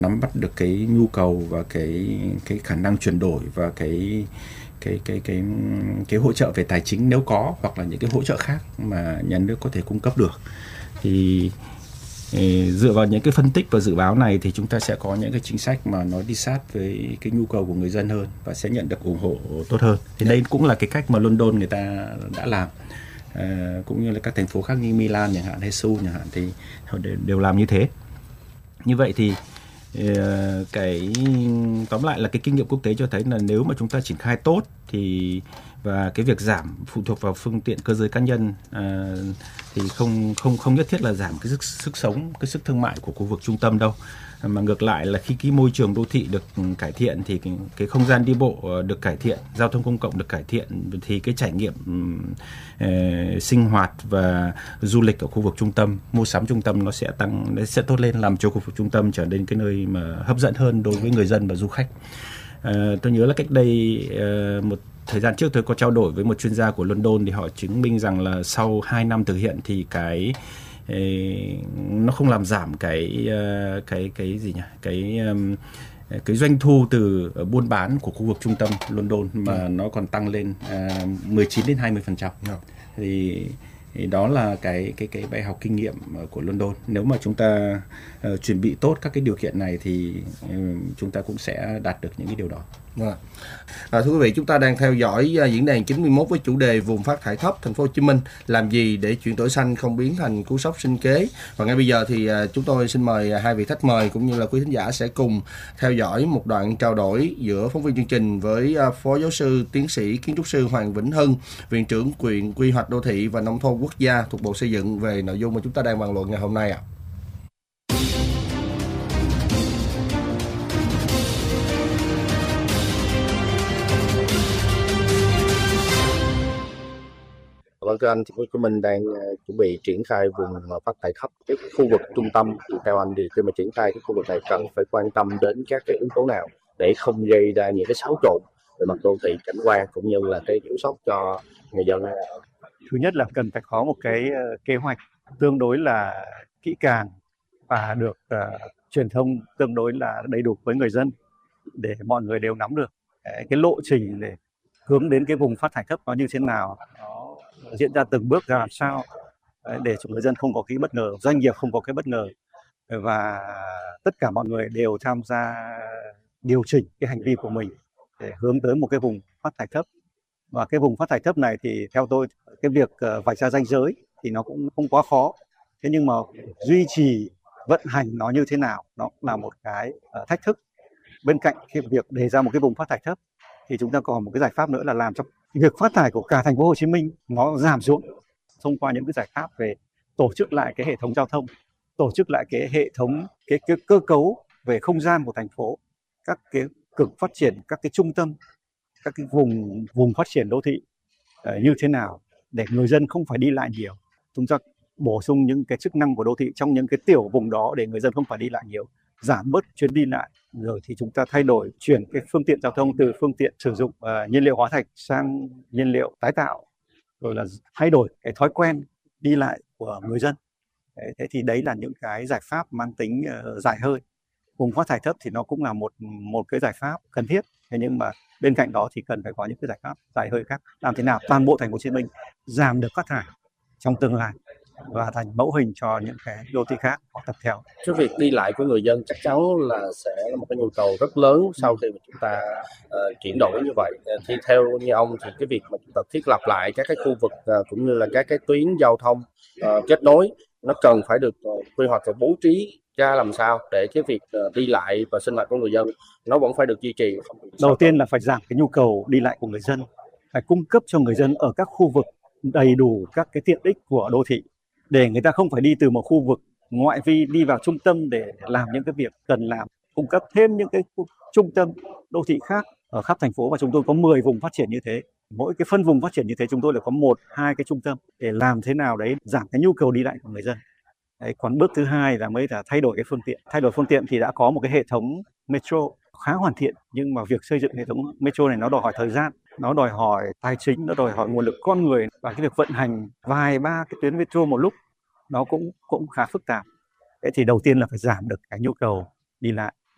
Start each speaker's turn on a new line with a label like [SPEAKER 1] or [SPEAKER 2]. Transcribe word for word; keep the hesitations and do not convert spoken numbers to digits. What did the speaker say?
[SPEAKER 1] nắm bắt được cái nhu cầu và cái cái khả năng chuyển đổi và cái cái cái cái cái hỗ trợ về tài chính nếu có, hoặc là những cái hỗ trợ khác mà nhà nước có thể cung cấp được. Thì dựa vào những cái phân tích và dự báo này thì chúng ta sẽ có những cái chính sách mà nó đi sát với cái nhu cầu của người dân hơn và sẽ nhận được ủng hộ tốt hơn. Thì đây cũng là cái cách mà London người ta đã làm, à, cũng như là các thành phố khác như Milan chẳng hạn hay Seoul chẳng hạn thì đều làm như thế. Như vậy thì cái tóm lại là cái kinh nghiệm quốc tế cho thấy là nếu mà chúng ta triển khai tốt thì và cái việc giảm phụ thuộc vào phương tiện cơ giới cá nhân à, thì không không không nhất thiết là giảm cái sức sức sống, cái sức thương mại của khu vực trung tâm đâu, mà ngược lại là khi cái môi trường đô thị được cải thiện thì cái, cái không gian đi bộ được cải thiện, giao thông công cộng được cải thiện thì cái trải nghiệm uh, sinh hoạt và du lịch ở khu vực trung tâm, mua sắm trung tâm nó sẽ tăng, nó sẽ tốt lên, làm cho khu vực trung tâm trở nên cái nơi mà hấp dẫn hơn đối với người dân và du khách. Uh, tôi nhớ là cách đây uh, một thời gian trước tôi có trao đổi với một chuyên gia của London thì họ chứng minh rằng là sau hai năm thực hiện thì cái nó không làm giảm cái cái cái gì nhỉ cái cái doanh thu từ buôn bán của khu vực trung tâm London mà ừ. nó còn tăng lên uh, mười chín đến hai mươi phần trăm. Ừ. Thì, thì đó là cái cái cái bài học kinh nghiệm của London. Nếu mà chúng ta uh, chuẩn bị tốt các cái điều kiện này thì uh, chúng ta cũng sẽ đạt được những cái điều đó.
[SPEAKER 2] À. À, thưa quý vị, chúng ta đang theo dõi uh, diễn đàn chín mươi mốt với chủ đề vùng phát thải thấp thành phố Hồ Chí Minh làm gì để chuyển đổi xanh không biến thành cú sốc sinh kế. Và ngay bây giờ thì uh, chúng tôi xin mời uh, hai vị khách mời cũng như là quý thính giả sẽ cùng theo dõi một đoạn trao đổi giữa phóng viên chương trình với uh, Phó Giáo sư Tiến sĩ Kiến trúc sư Hoàng Vĩnh Hưng, Viện trưởng Viện Quy hoạch Đô thị và Nông thôn Quốc gia thuộc Bộ Xây dựng về nội dung mà chúng ta đang bàn luận ngày hôm nay ạ. À. Vâng, thưa anh, thì mình đang chuẩn bị triển khai vùng phát thải thấp. Cái khu vực trung tâm thì theo anh thì khi mà triển khai cái khu vực này cần phải quan tâm đến các cái yếu tố nào để không gây ra những cái xáo trộn về mặt đô thị, cảnh quan cũng như là cái kiểm soát cho người dân?
[SPEAKER 3] Thứ nhất là cần phải có một cái kế hoạch tương đối là kỹ càng và được uh, truyền thông tương đối là đầy đủ với người dân để mọi người đều nắm được cái, cái lộ trình để hướng đến cái vùng phát thải thấp nó như thế nào, nó diễn ra từng bước ra làm sao để cho người dân không có cái bất ngờ, doanh nghiệp không có cái bất ngờ và tất cả mọi người đều tham gia điều chỉnh cái hành vi của mình để hướng tới một cái vùng phát thải thấp. Và cái vùng phát thải thấp này thì theo tôi cái việc vạch ra ranh giới thì nó cũng không quá khó. Thế nhưng mà duy trì vận hành nó như thế nào nó là một cái thách thức. Bên cạnh cái việc đề ra một cái vùng phát thải thấp thì chúng ta còn một cái giải pháp nữa là làm cho việc phát thải của cả thành phố Hồ Chí Minh nó giảm xuống thông qua những cái giải pháp về tổ chức lại cái hệ thống giao thông, tổ chức lại cái hệ thống cái, cái cơ cấu về không gian của thành phố, các cái cực phát triển, các cái trung tâm, các cái vùng vùng phát triển đô thị uh, như thế nào để người dân không phải đi lại nhiều. Chúng ta bổ sung những cái chức năng của đô thị trong những cái tiểu vùng đó để người dân không phải đi lại nhiều, giảm bớt chuyến đi lại. Rồi thì chúng ta thay đổi chuyển cái phương tiện giao thông từ phương tiện sử dụng uh, nhiên liệu hóa thạch sang nhiên liệu tái tạo, rồi là thay đổi cái thói quen đi lại của người dân. Đấy, thế thì đấy là những cái giải pháp mang tính uh, dài hơi. Vùng phát thải thấp thì nó cũng là một một cái giải pháp cần thiết. Thế nhưng mà bên cạnh đó thì cần phải có những cái giải pháp dài hơi khác. Làm thế nào toàn bộ thành phố Hồ Chí Minh giảm được phát thải trong tương lai và thành mẫu hình cho những cái đô thị khác họ tập theo.
[SPEAKER 2] Cái việc đi lại của người dân chắc chắn là sẽ là một cái nhu cầu rất lớn sau khi mà chúng ta uh, chuyển đổi như vậy. Thì theo như ông thì cái việc mà chúng ta thiết lập lại các cái khu vực uh, cũng như là các cái tuyến giao thông uh, kết nối nó cần phải được uh, quy hoạch và bố trí ra làm sao để cái việc uh, đi lại và sinh hoạt của người dân nó vẫn phải được duy trì.
[SPEAKER 3] Đầu tiên là phải giảm cái nhu cầu đi lại của người dân, phải cung cấp cho người dân ở các khu vực đầy đủ các cái tiện ích của đô thị để người ta không phải đi từ một khu vực ngoại vi đi vào trung tâm để làm những cái việc cần làm, cung cấp thêm những cái trung tâm đô thị khác ở khắp thành phố. Và chúng tôi có mười vùng phát triển như thế, mỗi cái phân vùng phát triển như thế chúng tôi lại có một hai cái trung tâm để làm thế nào đấy giảm cái nhu cầu đi lại của người dân. Đấy, còn bước thứ hai là mới là thay đổi cái phương tiện. Thay đổi phương tiện thì đã có một cái hệ thống metro khá hoàn thiện, nhưng mà việc xây dựng hệ thống metro này nó đòi hỏi thời gian, nó đòi hỏi tài chính, nó đòi hỏi nguồn lực con người, và cái việc vận hành vài ba cái tuyến metro một lúc nó cũng cũng khá phức tạp. Thế thì đầu tiên là phải giảm được cái nhu cầu đi lại.